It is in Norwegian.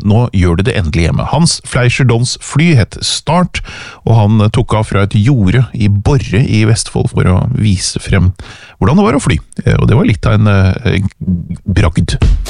nå gjør det endelig hjemme. Hans Fleischer-Dons fly het Start, og han tok av fra et jorde i Borre i Vestfold for å vise frem hvordan det var å fly. Og det var litt av en bragd.